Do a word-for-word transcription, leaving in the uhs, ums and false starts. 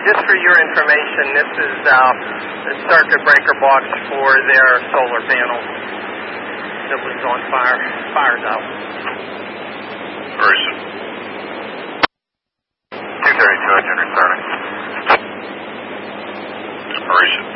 just for your information, this is uh, the circuit breaker box for their solar panels that was on fire. Fire's out. Where is it? two thirty-two, I can return it. Where is it?